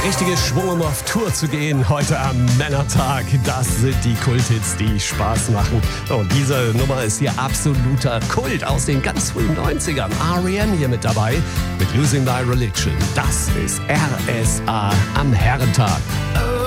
Richtige Schwung, um auf Tour zu gehen. Heute am Männertag. Das sind die Kulthits, die Spaß machen. Und diese Nummer ist hier absoluter Kult aus den ganz frühen 90ern. R.E.M. hier mit dabei mit Losing My Religion. Das ist RSA am Herrentag.